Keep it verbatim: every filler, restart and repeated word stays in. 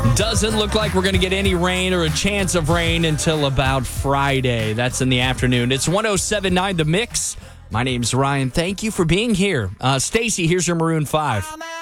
Doesn't look like we're going to get any rain or a chance of rain until about Friday. That's in the afternoon. It's one oh seven point nine The Mix. My name's Ryan. Thank you for being here. Uh, Stacy, here's your Maroon five.